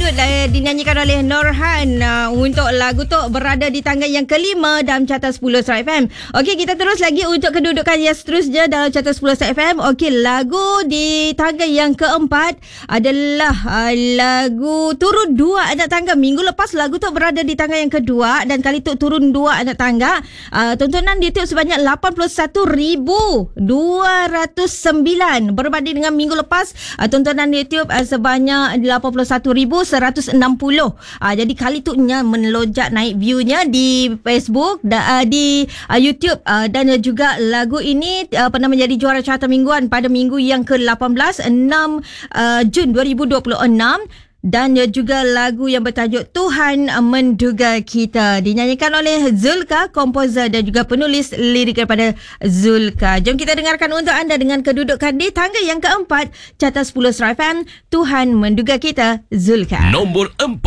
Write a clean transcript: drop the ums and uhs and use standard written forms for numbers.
Dangdut dinyanyikan oleh Norhan untuk lagu tu berada di tangga yang kelima dalam carta 10 Surat FM. Okey, kita terus lagi untuk kedudukan yang seterusnya dalam carta 10 Surat FM. Okey, lagu di tangga yang keempat adalah lagu turun 2 anak tangga. Minggu lepas lagu tu berada di tangga yang kedua dan kali tu turun 2 anak tangga. Tontonan di YouTube sebanyak 81,209 berbanding dengan minggu lepas tontonan di YouTube sebanyak 81,160. Jadi kali tu melonjak naik viewnya di Facebook, di YouTube, dan juga lagu ini pernah menjadi juara carta mingguan pada minggu yang ke-18 6 Jun 2026. Dan juga lagu yang bertajuk Tuhan Menduga Kita dinyanyikan oleh Zulka, komposer dan juga penulis lirik daripada Zulka. Jom kita dengarkan untuk anda dengan kedudukan di tangga yang keempat carta 10 Surat FM, Tuhan Menduga Kita, Zulka. Nombor 4.